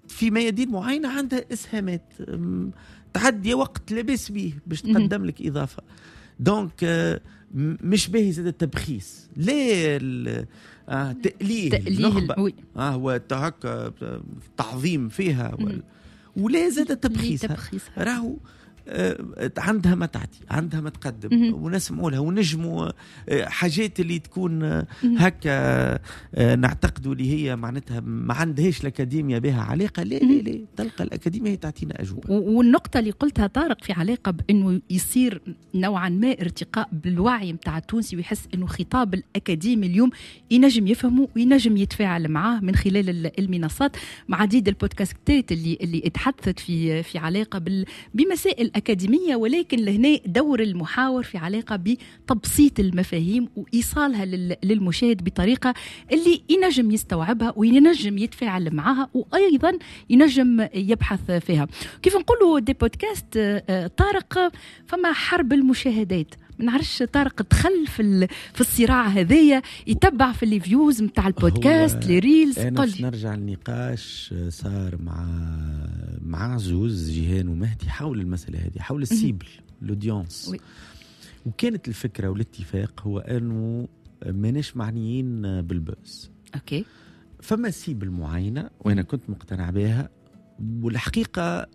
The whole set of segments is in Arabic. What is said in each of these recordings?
في ميادين معينة عندها إسهامات تعدي وقت لابس به باش تقدم لك إضافة. دونك مش باهي زاد التبخيس لا تأليه النخبة هو هكا تعظيم فيها ولا زاد التبخيس راهو عندها ما تعطي عندها ما تقدم ونسمعوا لها ونجموا حاجات اللي تكون هكا نعتقدوا اللي هي معناتها ما عندهاش الأكاديمية بها علاقة. لا تلقى الأكاديمية هي تعطينا أجوبة. والنقطة اللي قلتها طارق في علاقة بأنه يصير نوعا ما ارتقاء بالوعي متاع التونسي ويحس أنه خطاب الأكاديمي اليوم ينجم يفهمه وينجم يتفاعل معاه من خلال المنصات مع عديد البودكاستات اللي اتحدثت في علاقة بمسائل أكاديمية، ولكن لهنا دور المحاور في علاقة بتبسيط المفاهيم وإيصالها للمشاهد بطريقة اللي ينجم يستوعبها وينجم يتفاعل معها وأيضا ينجم يبحث فيها. كيف نقولوا دي بودكاست طارق فما حرب المشاهدات، ما نعرفش طارق دخل في الصراع هذايا يتبع في الفيوز متاع البودكاست لي ريلز. أنا نرجع النقاش صار مع زوز جيهان ومهدي حول المسألة هذه حول السيبل الأودينس وكانت الفكرة والاتفاق هو أنه ماناش معنيين بالبوز. أوكي. فما سيبل معينة وأنا كنت مقتنع بها والحقيقة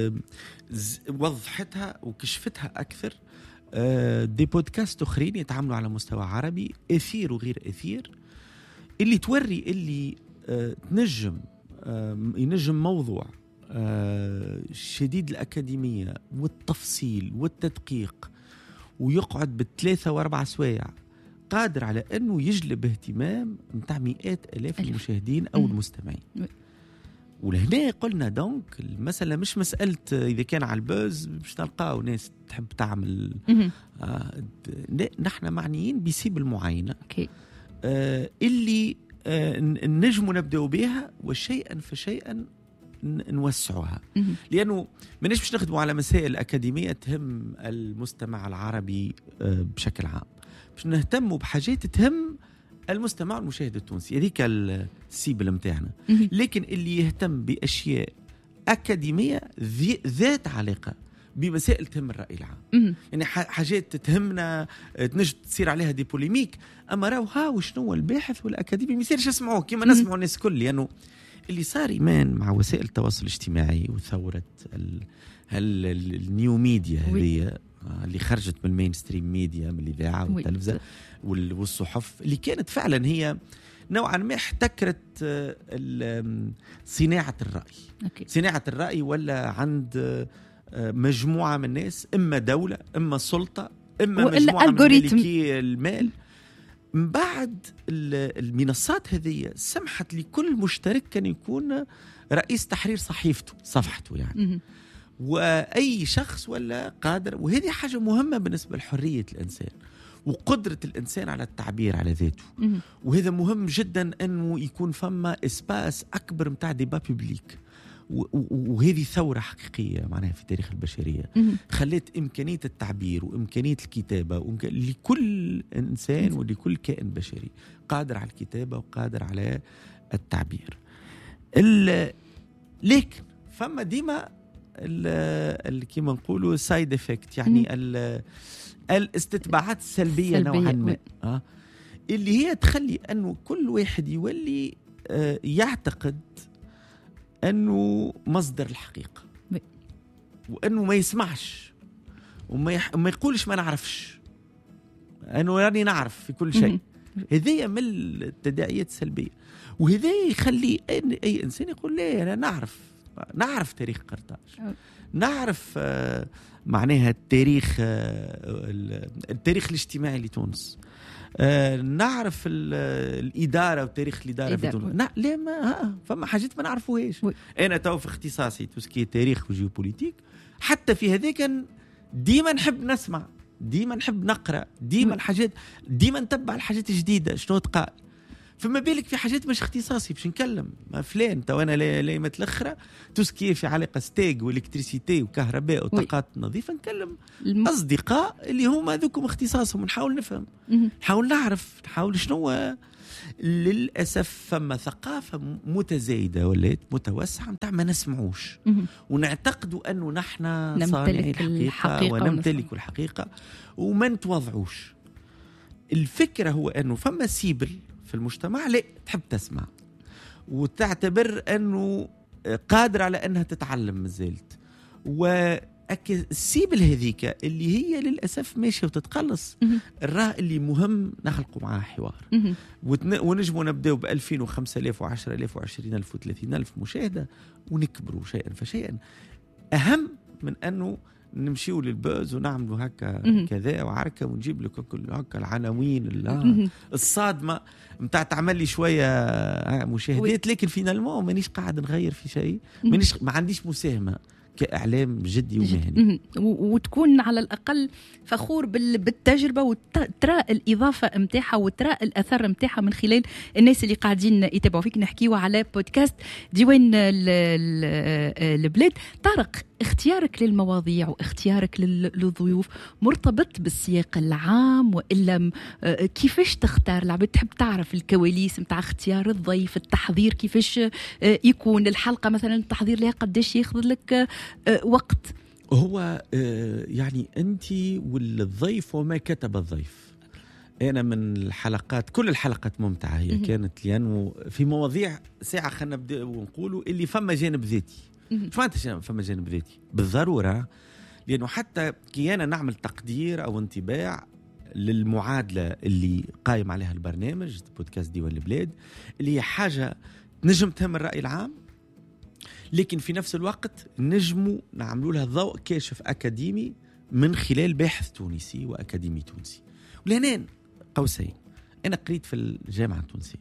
وضحتها وكشفتها أكثر دي بودكاست أخرين يتعاملوا على مستوى عربي أثير وغير أثير اللي توري اللي ينجم موضوع شديد الأكاديمية والتفصيل والتدقيق ويقعد ب3 و4 سوايع قادر على أنه يجلب اهتمام متاع مئات ألاف المشاهدين أو المستمعين. ولهنا قلنا دونك المسألة مش مسألة إذا كان على البوز مش نلقاو ناس تحب تعمل نحن معنيين بسيب المعينة اللي نجموا نبدأ بها وشيئا فشيئا نوسعها لأنه مناش باش نخدموا على مسائل أكاديمية تهم المستمع العربي بشكل عام، باش نهتموا بحاجات تهم المستمع والمشاهد التونسي. هذيك السيبل متاعنا. لكن اللي يهتم بأشياء أكاديمية ذات علاقة بمسائل تهم الرأي العام يعني حاجات تهمنا تنجد تصير عليها دي بوليميك أما راو وشنو الباحث والأكاديمي ما يصيرش يسمعوه كما نسمعوا الناس كل لأنه اللي صار إيمان مع وسائل التواصل الاجتماعي وثورة النيو ميديا هذه اللي خرجت من المين ستريم ميديا من الإذاعة والتلفزة والصحف اللي كانت فعلا هي نوعا ما احتكرت صناعة الرأي. صناعة الرأي ولا عند مجموعة من الناس إما دولة إما سلطة إما مجموعة من ملكي المال. من بعد المنصات هذه سمحت لكل مشترك كان يكون رئيس تحرير صفحته يعني وأي شخص ولا قادر. وهذه حاجة مهمة بالنسبة لحرية الإنسان وقدرة الإنسان على التعبير على ذاته. وهذا مهم جدا أنه يكون فما إسباس أكبر متاع ديبا بيبليك وهذه ثورة حقيقية معناها في تاريخ البشرية خلت إمكانية التعبير وإمكانية الكتابة لكل إنسان ولكل كائن بشري قادر على الكتابة وقادر على التعبير. لكن فما ديما كما نقولوا سايد افكت يعني الاستتباعات السلبية نوعا ما اللي هي تخلي أنه كل واحد يولي يعتقد أنه مصدر الحقيقة وأنه ما يسمعش وما يقولش ما نعرفش أنه راني نعرف في كل شيء. هذه من التداعيات السلبية وهذا يخلي أي إنسان يقول لا أنا نعرف تاريخ قرطاج نعرف معناها التاريخ الاجتماعي لتونس نعرف الإدارة وتاريخ الإدارة في تونس لا ما فما حاجات ما نعرفوهاش. أنا تو في اختصاصي تسكي تاريخ وجيوبوليتيك حتى في هذاك ديما نحب نسمع ديما نحب نقرأ ديما الحاجات ديما نتبع الحاجات الجديدة شنو تقال. فما بالك في حاجات مش اختصاصي باش نكلم ما فلان تو انا لايمه الاخرى توسكي في علاقه ستيج والكتريسيتي وكهرباء وطاقات نظيفه نكلم اصدقاء اللي هما ذوكم اختصاصهم ونحاول نفهم نحاول نعرف نحاول شنو. للاسف فما ثقافه متزايده ولات متوسعه نتاع ما نسمعوش ونعتقدوا انه نحن صانعي الحقيقه ونمتلك الحقيقه وما نتوضعوش. الفكره هو انه فما سيبل في المجتمع لا تحب تسمع وتعتبر أنه قادر على أنها تتعلم مازالت، والسيبل هذيك اللي هي للأسف ماشية وتتقلص الراه اللي مهم نخلقوا معاه حوار ونجموا نبدأوا ب2000 و5000 و10000 و20000 و30000 مشاهدة ونكبروا شيئا فشيئا. أهم من أنه نمشيوا للبوز ونعملوا هكا كذا وعركة ونجيب لك كل هكا العناوين الصادمة متاع تعمل لي شوية مشاهدات، لكن فينالمون مانيش قاعد نغير في شيء، ما عنديش مساهمة كإعلام جدي ومهني. وتكون على الأقل فخور بالتجربة وترى الإضافة متاعها وترى الأثر متاعها من خلال الناس اللي قاعدين يتابعوا فيك. نحكيوا على بودكاست ديوان البلاد. طارق، اختيارك للمواضيع واختيارك للضيوف مرتبط بالسياق العام وإلا كيفاش تختار العباد؟ تحب تعرف الكواليس متاع اختيار الضيف، التحضير كيفاش يكون الحلقة مثلا التحضير لها قديش ياخذ لك وقت؟ هو يعني أنت والضيف وما كتب الضيف. أنا من الحلقات كل الحلقات ممتعة هي كانت لأنه في مواضيع ساعة خلنا نبدأ ونقولوا اللي فما جانب ذاتي. فما جانب ذاتي بالضرورة، لأنه حتى كي أنا نعمل تقدير أو انطباع للمعادلة اللي قايم عليها البرنامج بودكاست ديوان البلاد اللي هي حاجة نجم تهم الرأي العام، لكن في نفس الوقت نجموا نعملوا لها ضوء كاشف أكاديمي من خلال باحث تونسي وأكاديمي تونسي. ولهنا قوسين أنا قريت في الجامعة التونسية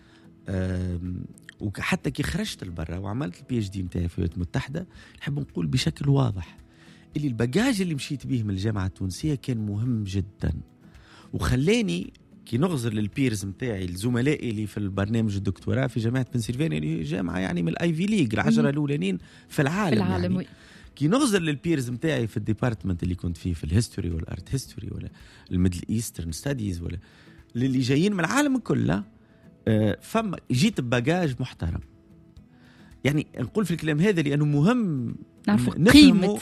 وحتى كي خرجت لبرا وعملت البي اتش دي نتاعي في الولايات المتحدة نحب نقول بشكل واضح اللي الباجاج اللي مشيت به من الجامعة التونسية كان مهم جدا وخلاني كي نغزر للبيرز نتاعي الزملائي اللي في البرنامج الدكتوراه في جامعة بنسلفانيا اللي هي جامعة يعني من الاي في ليج العشرة الأولانيين في العالم يعني. كي نغزر للبيرز نتاعي في الديبارتمنت اللي كنت فيه في الهيستوري والارت هيستوري ولا الميدل ايسترن ستاديز ولا اللي جايين من العالم كله فما جيت بباجاج محترم. يعني نقول في الكلام هذا لأنه مهم قيمة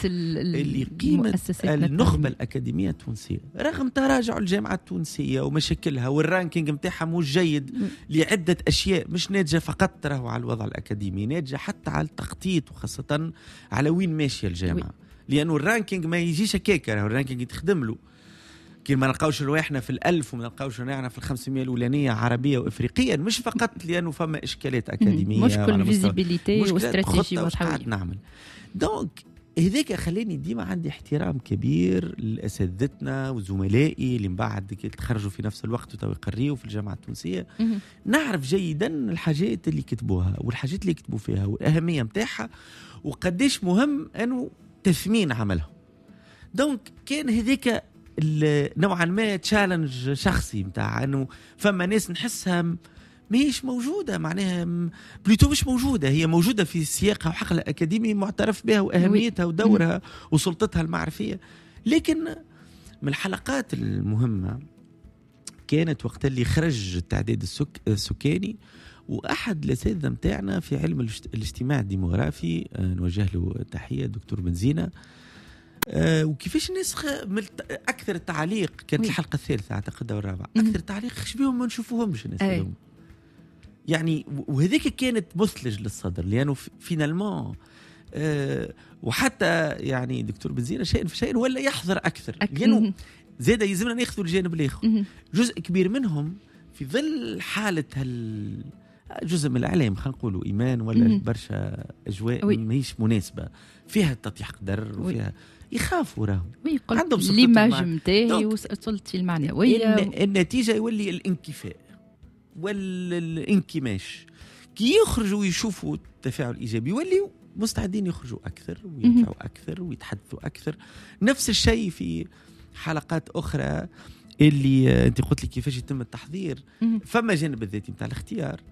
النخبة الأكاديمية التونسية رغم تراجع الجامعة التونسية ومشاكلها والرانكينج متاعها مش جيد لعدة أشياء مش ناتجة فقط تراه على الوضع الأكاديمي، ناتجة حتى على التخطيط وخاصة على وين ماشية الجامعة لأنه الرانكينج ما يجيش كيكة، الرانكينج يتخدم له كي ما نلقاوش رواحنا في 1000 وما نلقاوش رواحنا في 500 الأولانية عربية وإفريقيا، مش فقط لأنه فما إشكالات أكاديمية مشكل فيزيبيليتي واستراتيجية وقاعد نعمل. دونك هذاك خلاني ديما عندي احترام كبير لأساتذتنا وزملائي اللي من بعد كي تخرجوا في نفس الوقت وتو يقريوا في الجامعة التونسية. نعرف جيدا الحاجات اللي كتبوها والحاجات اللي كتبوا فيها والأهمية متاعها وقديش مهم أنه تثمين عملهم. دونك كان هذاك نوعا ما تشالنج شخصي متاع انه فما ناس نحسها ماهيش موجوده، معناها بلوتو مش موجوده، هي موجوده في سياقها وحقلها اكاديمي معترف بها واهميتها ودورها وسلطتها المعرفيه. لكن من الحلقات المهمه كانت وقت اللي خرج التعداد السكاني واحد الاساتذه متاعنا في علم الاجتماع الديموغرافي نوجه له تحيه دكتور بنزينه وكيفاش الناس اكثر التعليق كانت الحلقه الثالثه اعتقد او الرابعه اكثر تعليق شبيهم ما نشوفوهمش الناس اليوم يعني وهذيك كانت مثلج للصدر لانه فينالمون وحتى يعني دكتور بنزينه شيء في شيء ولا يحضر اكثر لانه زاد يلزمنا ناخذوا الجانب الاخر. جزء كبير منهم في ظل حاله جزء من الاعلام خلينا نقولوا ايمان ولا برشا اجواء ماهيش مناسبه فيها تطيح قدر وفيها يخافوا راهم عندهم ليماج نتاعي وصلتي المعنويه النتيجه يولي الانكفاء والانكماش. كي يخرجوا يشوفوا التفاعل الايجابي يوليوا مستعدين يخرجوا اكثر ويطلعوا اكثر ويتحدثوا اكثر. نفس الشيء في حلقات اخرى اللي انت قلت لي كيفاش يتم التحضير. فما جانب الذاتي نتاع الاختيار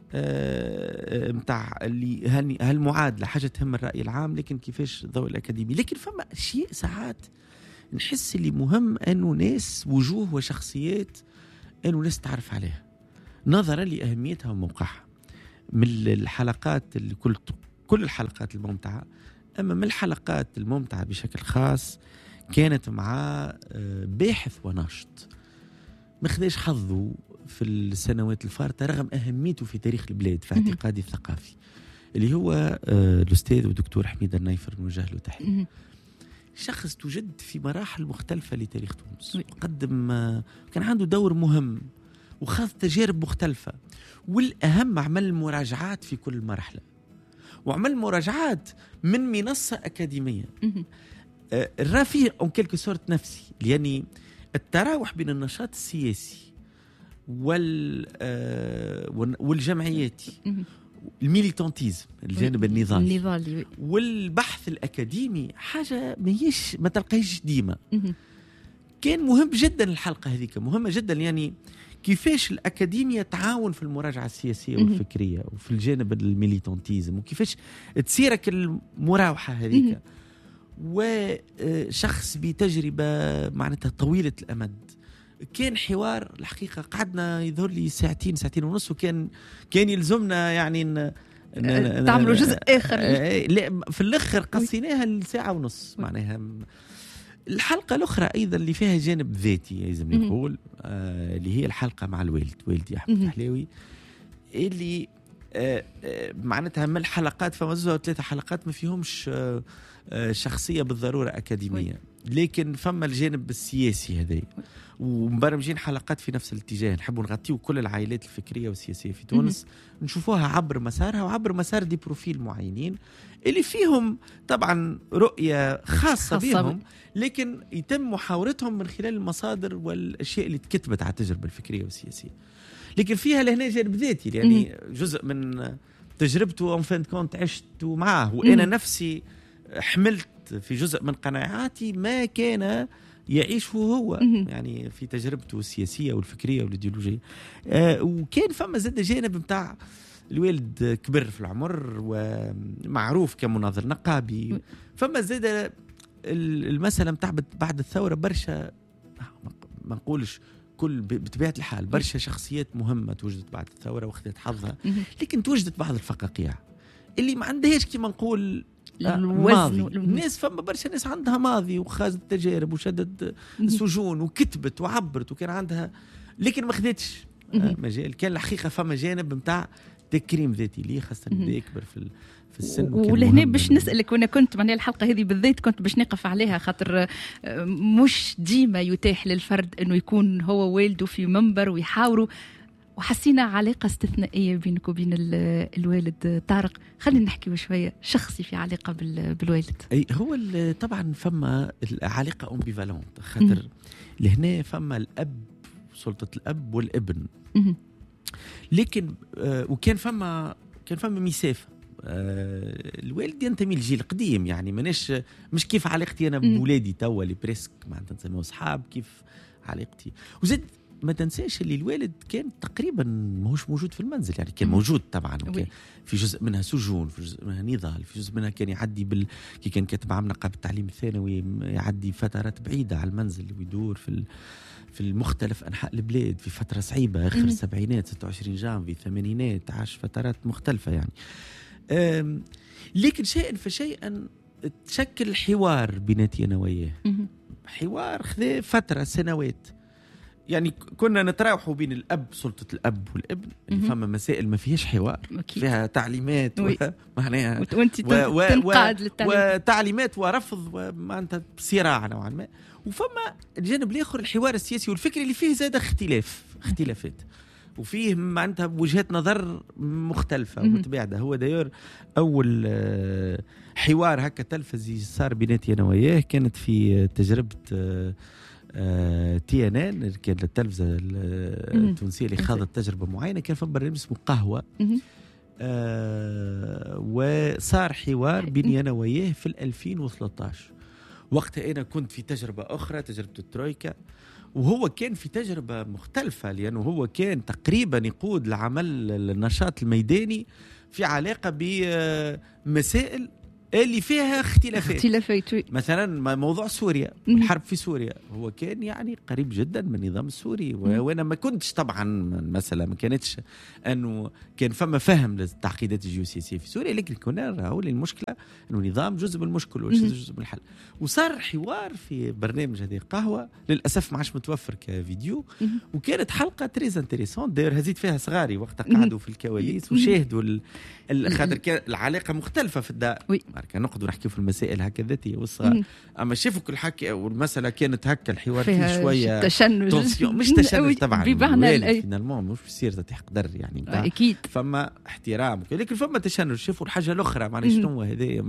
نتاع اللي هالمعادله حاجه تهم الراي العام، لكن كيفاش الضوء الاكاديمي. لكن فما شيء ساعات نحس اللي مهم انه ناس وجوه وشخصيات انه ناس تعرف عليها نظرا لاهميتها وموقعها. من الحلقات اللي كل الحلقات الممتعه، اما من الحلقات الممتعه بشكل خاص كانت مع باحث وناشط ما خداش حظه في السنوات الفارطة رغم أهميته في تاريخ البلاد في اعتقادي الثقافي، اللي هو الأستاذ والدكتور حميد النايفر، نوجه له تحية. شخص توجد في مراحل مختلفة لتاريخ تونس، قدم كان عنده دور مهم وخاض تجارب مختلفة، والأهم عمل مراجعات في كل مرحلة، وعمل مراجعات من منصة أكاديمية. الرافي أو كلكو صورت نفسي، يعني التراوح بين النشاط السياسي والجمعياتي، الميليتانتيزم الجانب النضالي والبحث الأكاديمي حاجة ما تلقايش ديما. كان مهم جدا الحلقة هذيك، مهمة جدا، يعني كيفاش الأكاديمية تعاون في المراجعة السياسية والفكرية وفي الجانب الميليتانتيزم، وكيفاش تسيرك المراوحة هذيك. وشخص بتجربة معناتها طويلة الأمد. كان حوار الحقيقة قعدنا يظهر لي ساعتين ونص، وكان يلزمنا يعني تعملوا جزء آخر. في الآخر قصيناها لساعة ونص. معناها الحلقة الأخرى أيضا اللي فيها جانب ذاتي لازم نقول، اللي هي الحلقة مع والدي أحمد الحلاوي، اللي معناتها من الحلقات فما 3 حلقات ما فيهمش شخصية بالضرورة أكاديمية، لكن فما الجانب السياسي هذا، ومبرمجين حلقات في نفس الاتجاه. نحبوا نغطيو كل العائلات الفكرية والسياسية في تونس، نشوفوها عبر مسارها وعبر مسار دي بروفيل معينين اللي فيهم طبعا رؤية خاصة بهم، لكن يتم محاورتهم من خلال المصادر والأشياء اللي تكتبت على التجربة الفكرية والسياسية. لكن فيها لهنا جانب ذاتي، يعني جزء من تجربته وانفنت كونت عشت معه، وأنا نفسي حملت في جزء من قناعاتي ما كان يعيشه هو يعني في تجربته السياسية والفكرية والإيديولوجية. وكان فما زاد جانب متاع الوالد كبر في العمر ومعروف كمناضل نقابي. فما زاد المسألة متاع بعد الثورة برشا، ما نقولش كل بطبيعة الحال، برشا شخصيات مهمة توجدت بعد الثورة واخذت حظها، لكن توجدت بعض الفقاقيع اللي ما عندهاش كما نقول ماضي. الناس فما برشا ناس عندها ماضي وخاذت تجارب وشدت سجون وكتبت وعبرت وكان عندها، لكن ما خذتش مجال. كان الحقيقة فما جانب متاع تكريم ذاتي ليه، خاصة بدا يكبر في السن. ولهنا باش نسألك، وانا كنت معناها الحلقة هذه بالذات كنت باش نقف عليها، خاطر مش ديما يتاح للفرد انه يكون هو والده في منبر ويحاوروا، وحسينا علاقة استثنائية بينك وبين الوالد طارق. خلينا نحكي شوية شخصي في علاقة بالوالد. أي هو طبعا فما علاقة امبيفالونت، خاطر لهنا فما الأب، سلطة الأب والابن، لكن وكان فما مسافة. الوالد ينتمي للجيل القديم، يعني مش كيف علاقتي أنا بولادي توا اللي بريسك معناتها نسميهم أصحاب، كيف علاقتي. وزد ما تنساش اللي الوالد كان تقريبا ماهوش موجود في المنزل، يعني كان موجود طبعا، وكان في جزء منها سجون، في جزء منها نضال، في جزء منها كان يعدي كي كان كاتب عام نقابة التعليم الثانوي يعدي فترات بعيدة على المنزل ويدور في المختلف أنحاء البلاد في فترة صعيبة، آخر السبعينات 26 جانفي الثمانينات، عاش فترات مختلفة يعني. لكن شيئا فشيئا تشكل حوار بيناتي أنا وياه، حوار خذ فترة سنوات، يعني كنا نتراوحوا بين الأب، سلطة الأب والابن، اللي فما مسائل ما فيهاش حوار، فيها تعليمات معناها وتعليمات ورفض ومعناتها صراع نوعا ما. وفما الجانب الآخر الحوار السياسي والفكري اللي فيه زاد اختلافات، وفيه معناتها وجهات نظر مختلفة ومتباعدة. هو داير أول حوار هكا تلفزي صار بيناتي أنا وياه كانت في تجربة TNN، كانت التلفزة التونسية اللي خاضت تجربة معينة، كان في برنامج اسمه قهوة، وصار حوار بيني أنا وياه في 2013. وقتها أنا كنت في تجربة أخرى، تجربة الترويكا، وهو كان في تجربة مختلفة، لأنه هو كان تقريبا يقود العمل النشاط الميداني في علاقة بمسائل اللي فيها اختلافات. مثلا موضوع سوريا، الحرب في سوريا، هو كان يعني قريب جدا من النظام السوري، وانا ما كنتش طبعا مثلا ما كانتش انه كان فما فهم للتعقيدات الجيوسياسيه في سوريا، لكن كنا نراو المشكله انه النظام جزء من المشكل وجزء من الحل. وصار حوار في برنامج هذه قهوه، للاسف ما عادش متوفر كفيديو، وكانت حلقه تريز انتريسون، داير هزيت فيها صغاري وقت قعدوا في الكواليس وشاهدوا خاطر كان العلاقه مختلفه في الدار، كان نقدر نحكي في المسائل هكا ذاتيه والصغار، اما شافوا كل حكي والمساله كانت هكا الحوار فيه شويه تشنج، مش تشنج طبعا بمعنى فينالمون مش في سيرته تقدر يعني اكيد فما احترام، لكن فما تشنج. شافوا الحاجه الاخرى معناها شنو هذا،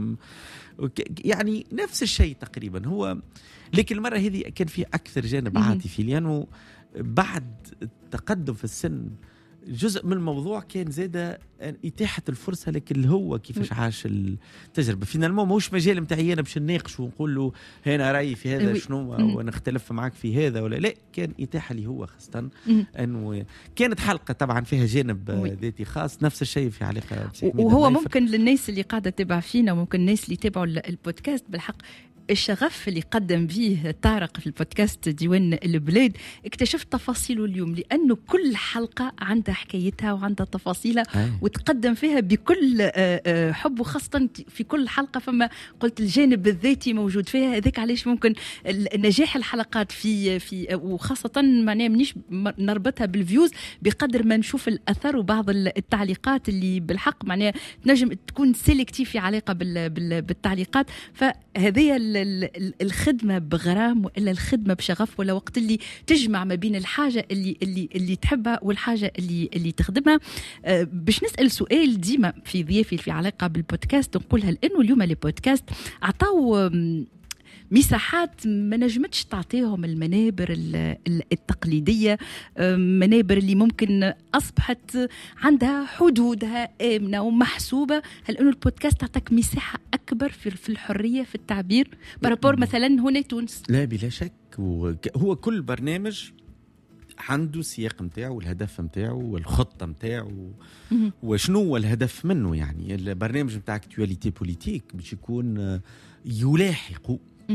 يعني نفس الشيء تقريبا هو، لكن المره هذه كان في اكثر جانب عاطفي، لانه بعد التقدم في السن جزء من الموضوع كان زادة إتاحة الفرصة، لكن هو كيفاش عاش التجربة. فينالمون ماهوش مجال متاعي أنا باش نناقش ونقول له هنا رأيي في هذا شنو ونختلف معك في هذا ولا لا، كان إتاحة لي هو خاصة أنه كانت حلقة طبعا فيها جانب ذاتي خاص، نفس الشيء في علاقة وهو ممكن للناس اللي قاعدة تتابع فينا وممكن الناس اللي يتابعوا البودكاست بالحق الشغف اللي قدم به طارق في البودكاست ديوان البلاد اكتشفت تفاصيله اليوم، لأنه كل حلقة عندها حكايتها وعندها تفاصيلها وتقدم فيها بكل حب، وخاصة في كل حلقة فما قلت الجانب الذاتي موجود فيها. هذاك علاش ممكن نجاح الحلقات في وخاصة معناها منيش نربطها بالفيوز بقدر ما نشوف الأثر وبعض التعليقات اللي بالحق معناها تنجم تكون سيلكتيف في علاقة بالتعليقات. فهذه الخدمة بغرام وإلا الخدمة بشغف، ولا وقت اللي تجمع ما بين الحاجة اللي تحبها والحاجة اللي تخدمها. باش نسأل سؤال ديما في ضيافي في علاقة بالبودكاست نقولها، لأنه اليوم البودكاست عطاو مساحات ما نجمتش تعطيهم المنابر التقليدية، منابر اللي ممكن أصبحت عندها حدودها آمنة ومحسوبة. هل أنه البودكاست تعطيك مساحة أكبر في الحرية في التعبير برابور مثلا هنا تونس؟ لا بلا شك، هو كل برنامج عنده سياق متاعه والهدف متاعه والخطة متاعه وشنو هو الهدف منه. يعني البرنامج متاع اكتواليتي بوليتيك باش يكون يلاحق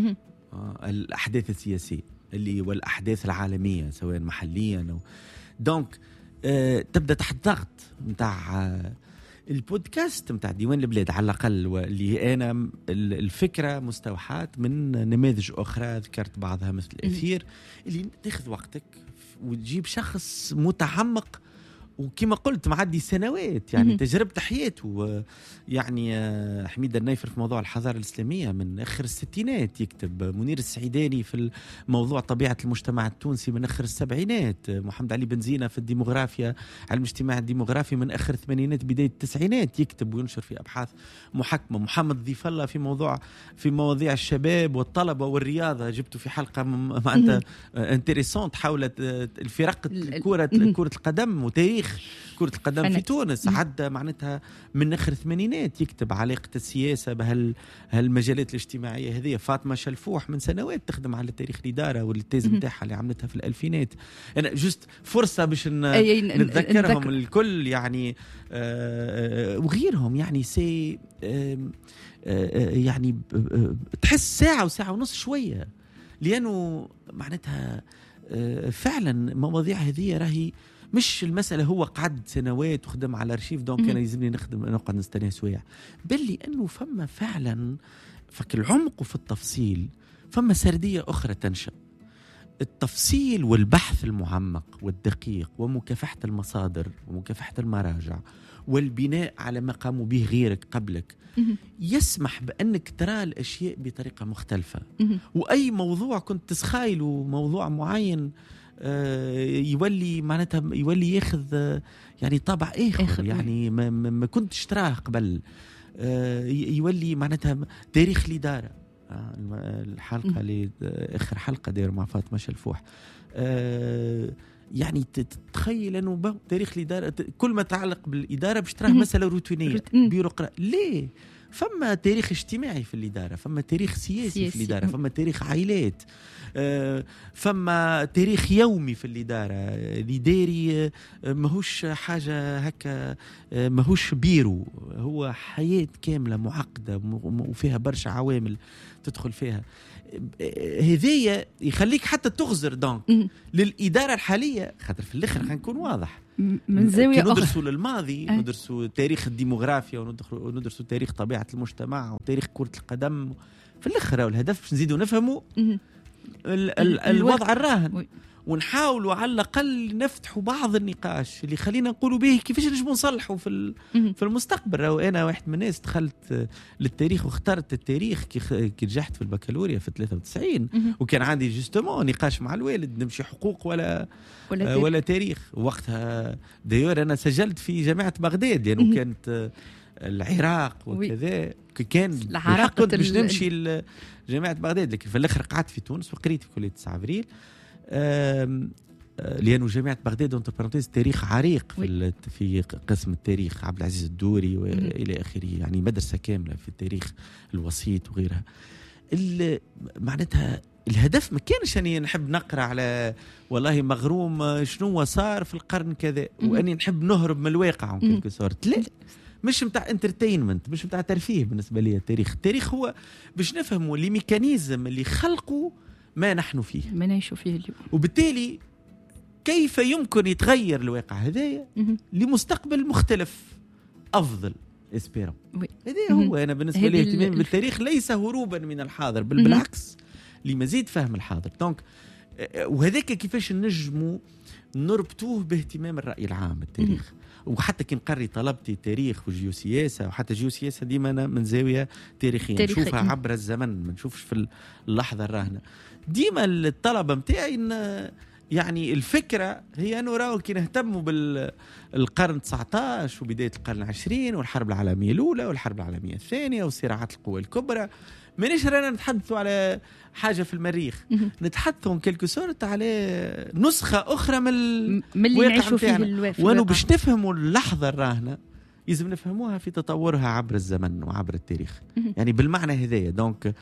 الأحداث السياسية اللي والأحداث العالمية سواء محليا أو دونك تبدأ تحت ضغط متاع البودكاست متاع ديوان البلاد على الأقل، واللي أنا الفكرة مستوحاة من نماذج أخرى ذكرت بعضها مثل الأثير، اللي تاخذ وقتك وتجيب شخص متعمق وكما قلت معدي سنوات يعني تجربة حياته. يعني حميد النايفر في موضوع الحضارة الإسلامية من آخر الستينات يكتب، منير السعيداني في الموضوع طبيعة المجتمع التونسي من آخر السبعينات، محمد علي بنزينة في الديموغرافيا على المجتمع الديموغرافي من آخر الثمانينات بداية التسعينات يكتب وينشر في أبحاث محكمة. محمد ضيف الله في مواضيع الشباب والطلبة والرياضة جبته في حلقة معناتها انتريسونت حول الفرق كرة القدم وتاريخ كرة القدم في تونس. عدى معناتها من آخر الثمانينات يكتب علاقة السياسة بهالمجالات الاجتماعية هذه. فاطمة شلفوح من سنوات تخدم على تاريخ الإدارة والتيز متاعها اللي عملتها في الألفينات. أنا جست فرصة باش نتذكرهم الكل يعني وغيرهم يعني يعني تحس ساعة وساعة ونص شوية، لأنه معناتها فعلا مواضيع هذه راهي مش المسألة هو قعد سنوات وخدم على أرشيف دونك كان يلزمني نقعد نستنى سويع، بل لأنه فما فعلا فك العمق في التفصيل، فما سردية أخرى تنشأ. التفصيل والبحث المعمق والدقيق ومكافحة المصادر ومكافحة المراجع والبناء على ما قاموا به غيرك قبلك يسمح بأنك ترى الأشياء بطريقة مختلفة. وأي موضوع كنت تسخايله موضوع معين يولي معناتها يولي ياخذ يعني طابع آخر يعني ما كنتش تراه قبل. يولي معناتها تاريخ الإدارة، الحلقة اللي آخر حلقة داير مع فاطمة شلفوح، يعني تتخيل أنه تاريخ الإدارة كل ما تعلق بالإدارة باش تراه مسألة روتينية بيروقراطية. ليه فما تاريخ اجتماعي في الإدارة، فما تاريخ سياسي في الإدارة، فما تاريخ عائلات، فما تاريخ يومي في الإدارة. الإداري ماهوش حاجة هكا، ماهوش بيرو، هو حياة كاملة معقدة وفيها برشا عوامل تدخل فيها. هذايا يخليك حتى تغزر دونك للإدارة الحالية، خاطر في الآخر هنكون واضح من زاوية أخرى ندرسوا للماضي، ندرسوا تاريخ الديموغرافيا، وندرسوا تاريخ طبيعة المجتمع وتاريخ كرة القدم. في الآخر الهدف باش نزيدوا نفهموا الوضع الراهن، ونحاولوا على الأقل نفتحوا بعض النقاش اللي خلينا نقولوا به كيفاش نجموا نصلحوا في المستقبل. أنا واحد من الناس دخلت للتاريخ واخترت التاريخ كي نجحت في البكالوريا في 93 وكان عندي جوستومون نقاش مع الوالد نمشي حقوق ولا تاريخ. وقتها دايور أنا سجلت في جامعة بغداد لأنه كانت العراق وكذا كان الحق كنت باش نمشي لجامعة بغداد، لكن في الآخر قعدت في تونس وقريت في كلية 9 أبريل. لأنه جامعة بغداد انتر بارانتيز تاريخ عريق في قسم التاريخ، عبد العزيز الدوري وإلى آخره، يعني مدرسة كاملة في التاريخ الوسيط وغيرها. معناتها الهدف ما كانش أني نحب نقرأ على والله مغروم شنو صار في القرن كذا وأني نحب نهرب من الواقع كل صورت. لا، مش متاع انترتينمنت، مش متاع ترفيه. بالنسبة لي التاريخ هو باش نفهموا لي ميكانيزم اللي خلقوا ما نحن فيه، ما نعيش فيه اليوم، وبالتالي كيف يمكن يتغير الواقع هذايا لمستقبل مختلف أفضل اسبيرو. هذا هو أنا بالنسبة لي اهتمام بالتاريخ ليس هروبا من الحاضر، بل بالعكس لمزيد فهم الحاضر. دونك وهذاك كيفاش نجموا نربطوه باهتمام الرأي العام التاريخ. وحتى كي نقري طلبتي تاريخ وجيوسياسة، وحتى جيوسياسة ديما أنا من زاوية تاريخية نشوفها عبر الزمن، ما نشوفش في اللحظة الراهنة. ديما الطلبة متاعي يعني الفكرة هي أنه راهو كي نهتموا بالقرن 19 وبداية القرن 20 والحرب العالمية الأولى والحرب العالمية الثانية وصراعات القوى الكبرى، مانيش رانا نتحدثوا على حاجة في المريخ، نتحدثوا كلكو سورت على نسخة أخرى من اللي نعيشوا فيه. وأنه باش نفهموا اللحظة الراهنة لازم نفهموها في تطورها عبر الزمن وعبر التاريخ، يعني بالمعنى هذايا. دونك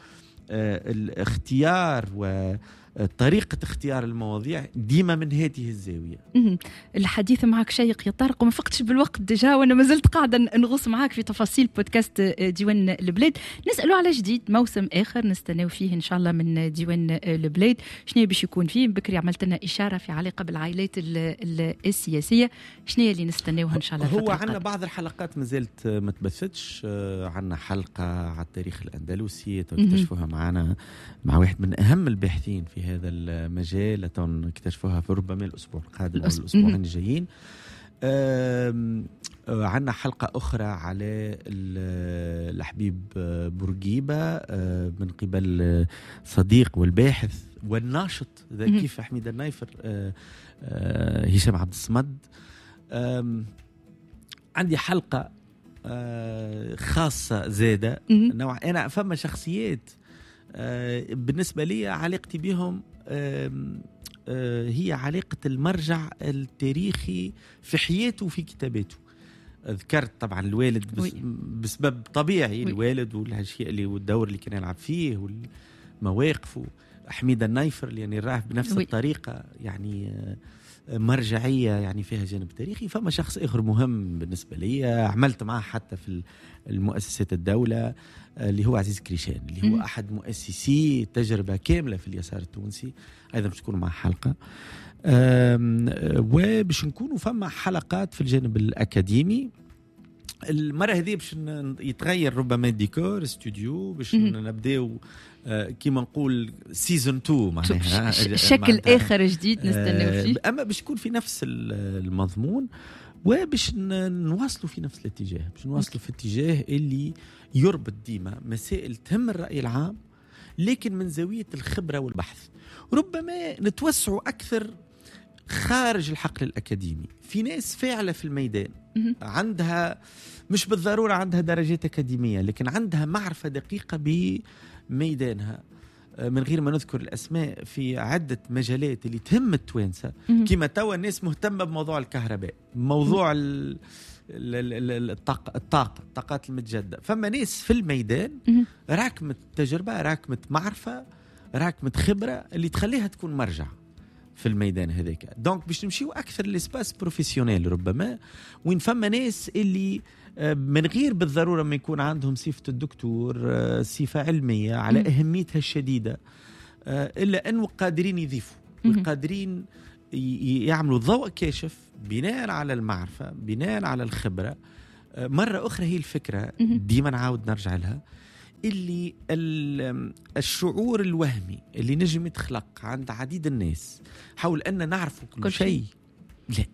الاختيار وطريقة اختيار المواضيع ديما من هذه الزاوية. الحديث معك شيق يا طارق وما فقتش بالوقت ديجا، وانا ما زلت قاعدة نغوص معك في تفاصيل بودكاست ديوان البلاد. نسألوا على جديد موسم آخر نستناو فيه إن شاء الله من ديوان البلاد، شنو باش يكون فيه؟ بكري عملت لنا إشارة في علاقة بالعائلات السياسية، شنو اللي نستناوها إن شاء الله؟ هو عندنا بعض الحلقات ما زالت ما تبثتش. عندنا حلقة على التاريخ الأندلسي تكتشفوها معنا مع واحد من أهم الباحثين في هذا المجال، اكتشفوها في ربما الأسبوع القادم أو الأسبوعين الجايين. عندنا حلقة أخرى على الحبيب بورقيبة من قبل صديق والباحث والناشط كيف حميد النايفر هشام عبد الصمد. عندي حلقة خاصة زادة نوع. أنا فما شخصيات بالنسبة لي علاقتي بهم هي علاقة المرجع التاريخي في حياته وفي كتاباته. ذكرت طبعا الوالد بسبب طبيعي الوالد والاشياء اللي والدور اللي كان يلعب فيه والمواقف. حميد النايفر اللي يعني راه بنفس الطريقة يعني مرجعية يعني فيها جانب تاريخي. فما شخص آخر مهم بالنسبة لي عملت معه حتى في المؤسسات الدولة اللي هو عزيز كريشان، اللي هو أحد مؤسسي تجربة كاملة في اليسار التونسي. أيضا باش تكون مع حلقة وباش نكونوا فما حلقات في الجانب الأكاديمي. المرة هذه باش يتغير ربما الديكور استوديو باش نبداو كيما نقول سيزون 2 معناها شكل آخر جديد نستناو فيه، أما باش يكون في نفس المضمون وباش نواصلوا في نفس الاتجاه، باش نواصلوا في اتجاه اللي يربط ديما مسائل تهم الرأي العام لكن من زاوية الخبرة والبحث. ربما نتوسعوا أكثر خارج الحقل الأكاديمي. في ناس فاعلة في الميدان عندها مش بالضرورة عندها درجات أكاديمية لكن عندها معرفة دقيقة بميدانها، من غير ما نذكر الأسماء، في عدة مجالات اللي تهم التوانسة. كما توا الناس مهتمة بموضوع الكهرباء، موضوع الطاقات المتجددة. فما ناس في الميدان راكمت تجربة، راكمت معرفة، راكمت خبرة اللي تخليها تكون مرجع في الميدان هذاك. دونك باش نمشيو أكثر لسباس بروفيسيونيل ربما، وين فما ناس اللي من غير بالضرورة ما يكون عندهم صفة الدكتور، صفة علمية على أهميتها الشديدة، إلا أنه قادرين يضيفوا وقادرين يعملوا ضوء كاشف بناء على المعرفة، بناء على الخبرة. مرة أخرى هي الفكرة ديما نعاود نرجع لها، اللي الشعور الوهمي اللي نجم يتخلق عند عديد الناس حول أن نعرف كل شيء، لا،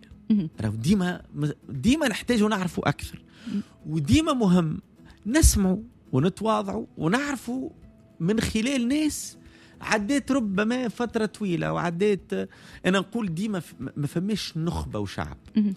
ديما نحتاج نعرفوا أكثر، وديما مهم نسمعوا ونتواضعوا ونعرفوا من خلال ناس عديت ربما فترة طويلة، وعديت أنا نقول ديما ما فماش نخبة وشعب،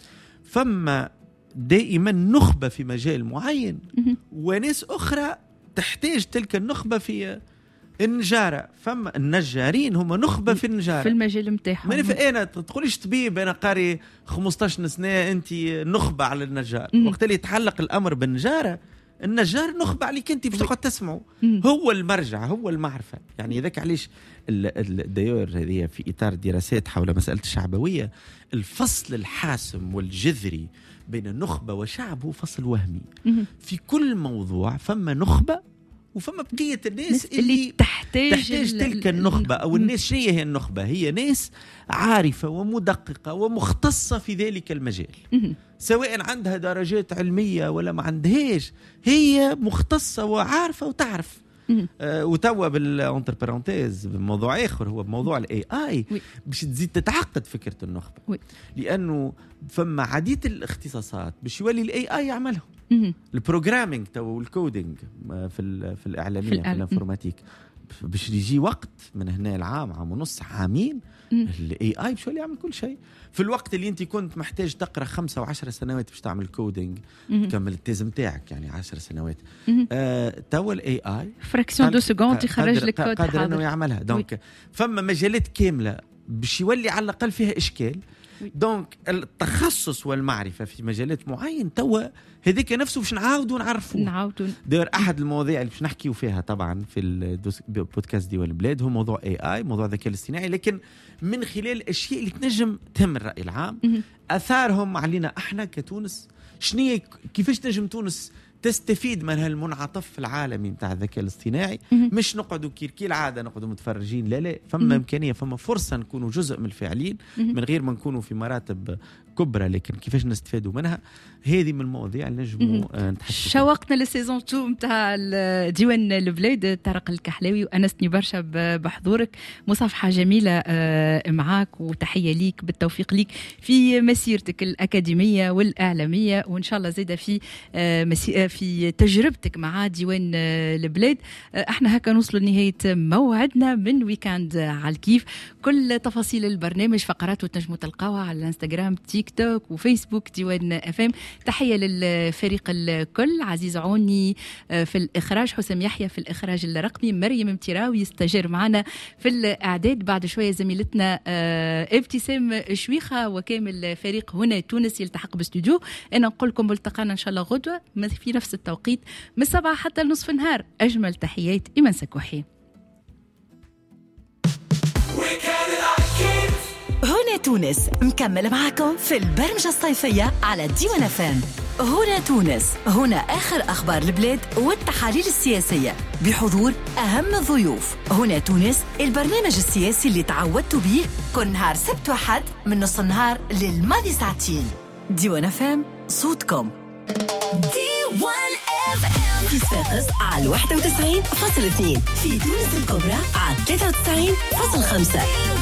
فما دائما نخبة في مجال معين وناس أخرى تحتاج تلك النخبة في النجارة. فما النجارين هم نخبة في النجارة في المجال متاعهم. أنا تقوليش طبيب أنا قاري 15 سنة أنت نخبة على النجار، وقت اللي يتحلق الأمر بالنجارة النجار نخبة عليك أنت باش تقعد تسمعه، هو المرجع، هو المعرفة. يعني ذاك علاش الديور هذه في إطار دراسات حول مسألة الشعبوية، الفصل الحاسم والجذري بين النخبة وشعب هو فصل وهمي. في كل موضوع فما نخبة وفما بقية الناس اللي تحتاج تلك النخبة، أو الناس شيء هي النخبة، هي ناس عارفة ومدققة ومختصة في ذلك المجال، سواء عندها درجات علمية ولا ما عندهاش، هي مختصة وعارفة وتعرف. وتوا بالانتر بارونتيز بموضوع آخر، هو بموضوع الاي اي باش تزيد تتعقد فكرة النخبة، لأنه فما عديد الاختصاصات باش يولي الاي اي يعملهم. البروجرامينج تو والكودينج في الإعلامية في الانفورماتيك، باش يجي وقت من هنا العام، عام ونص، عامين، الاي اي باش يولي يعمل كل شيء. في الوقت اللي انت كنت محتاج تقرا 5 و10 سنوات باش تعمل كودينج تكمل التيز نتاعك، يعني 10 سنوات، توا الاي اي فراكسيون دو سكوند يخرج لك كود قادر انه يعملها. دونك فما مجالات كامله باش يولي على الاقل فيها اشكال. دونك التخصص والمعرفة في مجالات معين توا هذيك نفسه باش نعاودوا دير أحد المواضيع اللي باش نحكيو فيها طبعا في البودكاست ديوان البلاد هو موضوع AI، موضوع الذكاء الاصطناعي، لكن من خلال الأشياء اللي تنجم تهم الرأي العام، أثارهم علينا احنا كتونس، شنية كيفاش تنجم تونس تستفيد من هالمنعطف العالمي متاع الذكاء الاصطناعي. مش نقعدوا كي العاده نقعدوا متفرجين، لا، فما امكانيه، فما فرصه نكونوا جزء من الفاعلين من غير ما نكونوا في مراتب كبرى، لكن كيفاش نستفادوا منها هذه من المواضيع اللي نجموا نتحدثوا. شوقنا للسيزون 2 نتاع ديوان البلاد. طارق الكحلاوي، وأنستني برشا بحضورك، مصافحة جميلة معاك، وتحية ليك بالتوفيق ليك في مسيرتك الأكاديمية والإعلامية، وإن شاء الله زيادة في تجربتك مع ديوان البلاد. احنا هكا نوصلوا لنهاية موعدنا من ويكاند على الكيف. كل تفاصيل البرنامج فقراته تنجموا تلقاوها على الانستغرام، تيك توك وفيسبوك ديوان FM. تحية للفريق الكل، عزيز عوني في الإخراج، حسام يحيى في الإخراج الرقمي، مريم متراوي يستجير معنا في الإعداد، بعد شوية زميلتنا ابتسام شويخة، وكامل فريق هنا تونس يلتحق باستوديو. أنا نقول لكم ملتقانا إن شاء الله غدوة في نفس التوقيت من 7 حتى نصف النهار. أجمل تحيات إيمان سكوحي. هنا تونس مكمل معكم في البرمجة الصيفية على ديوان FM. هنا تونس، هنا آخر أخبار البلاد والتحاليل السياسية بحضور أهم الضيوف. هنا تونس، البرنامج السياسي اللي تعودتوا به كل نهار سبت وحد من نص النهار للماضي ساعتين. ديوان FM، صوتكم. ديوان FM في صفاقس على 91.2، في تونس الكبرى على 93.5.